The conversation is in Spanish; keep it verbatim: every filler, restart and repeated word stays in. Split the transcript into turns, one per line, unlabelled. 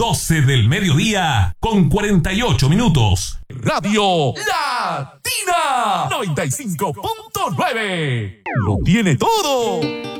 doce del mediodía con cuarenta y ocho minutos. Radio Latina noventa y cinco punto nueve. Lo tiene todo.